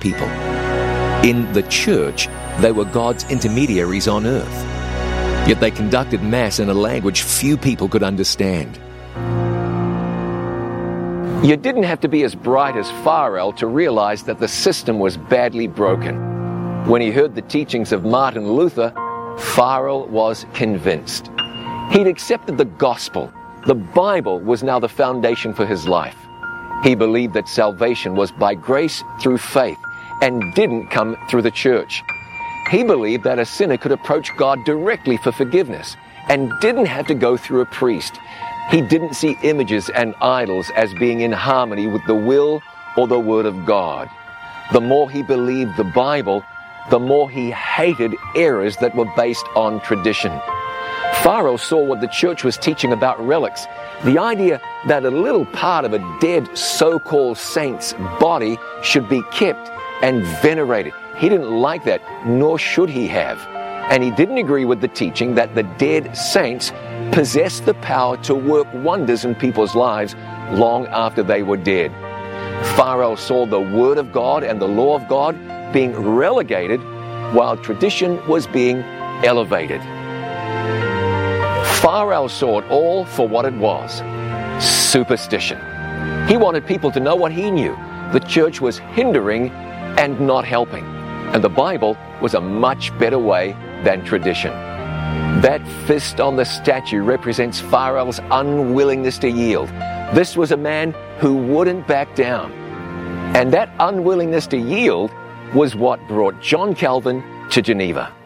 people. In the church, they were God's intermediaries on earth. Yet they conducted Mass in a language few people could understand. You didn't have to be as bright as Farel to realize that the system was badly broken. When he heard the teachings of Martin Luther, Farel was convinced. He'd accepted the gospel. The Bible was now the foundation for his life. He believed that salvation was by grace through faith and didn't come through the church. He believed that a sinner could approach God directly for forgiveness and didn't have to go through a priest. He didn't see images and idols as being in harmony with the will or the Word of God. The more he believed the Bible, the more he hated errors that were based on tradition. Farel saw what the church was teaching about relics, the idea that a little part of a dead so-called saint's body should be kept and venerated. He didn't like that, nor should he have. And he didn't agree with the teaching that the dead saints possessed the power to work wonders in people's lives long after they were dead. Farel saw the Word of God and the law of God being relegated while tradition was being elevated. Farel saw it all for what it was: superstition. He wanted people to know what he knew. The church was hindering and not helping, and the Bible was a much better way than tradition. That fist on the statue represents Farel's unwillingness to yield. This was a man who wouldn't back down. And that unwillingness to yield was what brought John Calvin to Geneva.